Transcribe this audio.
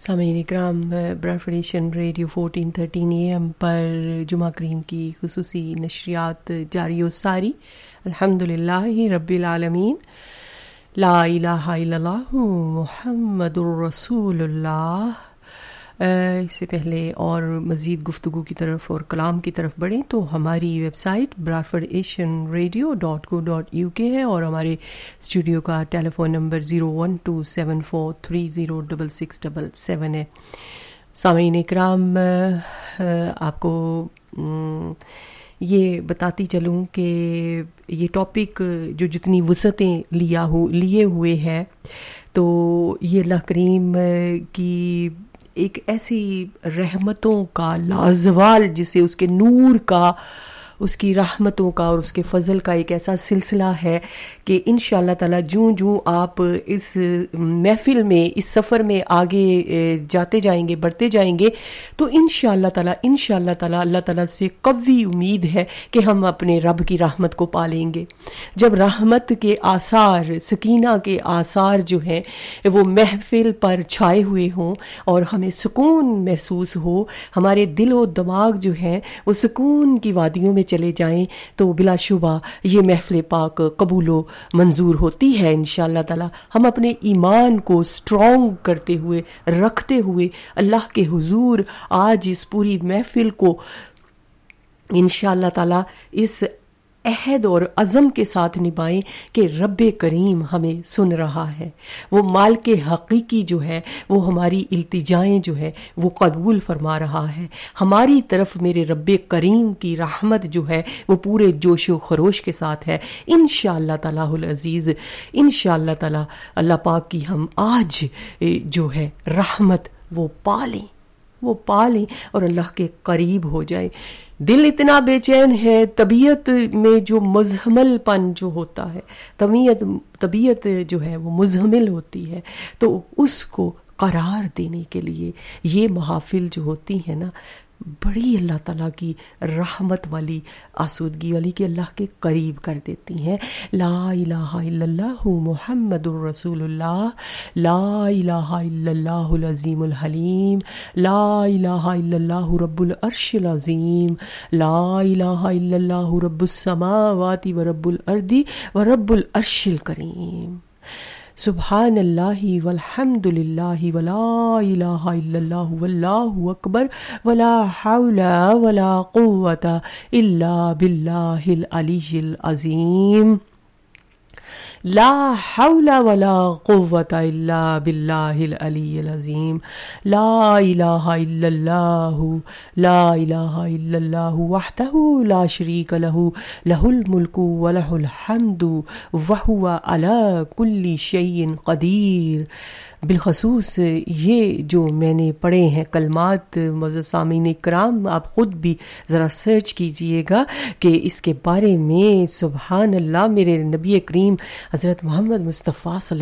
سامعین اکرام، براڈفورڈ Asian radio 1413 AM پر جمعہ کریم کی خصوصی نشریات جاری و ساری. الحمدللہ رب العالمین، لا الہ الا اللہ محمد الرسول اللہ. اس سے پہلے اور مزید گفتگو کی طرف اور کلام کی طرف بڑھیں تو ہماری ویب سائٹ bradfordasianradio.co.uk ہے اور ہمارے اسٹوڈیو کا ٹیلی فون نمبر 01274306677 ہے. سامعین اکرام، آپ کو یہ بتاتی چلوں کہ یہ ٹاپک جو جتنی وسعتیں لیے ہوئے ہے تو یہ اللہ کریم کی ایک ایسی رحمتوں کا لازوال، جسے اس کے نور کا، اس کی رحمتوں کا اور اس کے فضل کا ایک ایسا سلسلہ ہے کہ انشاءاللہ تعالی جوں آپ اس محفل میں، اس سفر میں آگے جاتے جائیں گے، بڑھتے جائیں گے تو انشاءاللہ تعالی اللہ تعالی سے قوی امید ہے کہ ہم اپنے رب کی رحمت کو پالیں گے. جب رحمت کے آثار، سکینہ کے آثار جو ہیں وہ محفل پر چھائے ہوئے ہوں اور ہمیں سکون محسوس ہو، ہمارے دل و دماغ جو ہیں وہ سکون کی وادیوں میں چلے جائیں، تو بلا شبہ یہ محفل پاک قبول و منظور ہوتی ہے انشاءاللہ تعالی. ہم اپنے ایمان کو سٹرونگ کرتے ہوئے، رکھتے ہوئے اللہ کے حضور آج اس پوری محفل کو انشاءاللہ تعالی اس عہد اور عزم کے ساتھ نبھائیں کہ رب کریم ہمیں سن رہا ہے، وہ مالک حقیقی جو ہے وہ ہماری التجائیں جو ہے وہ قبول فرما رہا ہے. ہماری طرف میرے رب کریم کی رحمت جو ہے وہ پورے جوش و خروش کے ساتھ ہے انشاءاللہ تعالی العزیز. انشاءاللہ تعالی اللہ پاک کی ہم آج جو ہے رحمت وہ پالیں اور اللہ کے قریب ہو جائیں. دل اتنا بے چین ہے، طبیعت میں جو مزمل پن جو ہوتا ہے، طبیعت جو ہے وہ مزمل ہوتی ہے، تو اس کو قرار دینے کے لیے یہ محافل جو ہوتی ہے نا، بڑی اللہ تعالیٰ کی رحمت والی، آسودگی والی، کہ اللہ کے قریب کر دیتی ہیں. لا الہ الا اللہ محمد الرسول اللہ، لا الہ الا اللہ العظیم الحلیم، لا الہ الا اللہ رب العرش العظیم، لا الہ الا اللہ رب السماوات و رب الارض و رب العرش الکریم. سبحان اللہ والحمد للہ ولا الہ الا اللہ واللہ اکبر ولا حول ولا قوة الا باللہ العلی العظیم. لا حول ولا قوة الا باللہ العلی العظیم. لا الہ الا اللہ، لا الہ الا اللہ وحدہ لا شریک لہ، لہ الملک ولہ الحمد وہو علی کل شیء قدیر. بالخصوص یہ جو میں نے پڑھے ہیں کلمات، معزز سامعین اکرام، آپ خود بھی ذرا سرچ کیجئے گا کہ اس کے بارے میں. سبحان اللہ، میرے نبی کریم حضرت محمد مصطفیٰ صلی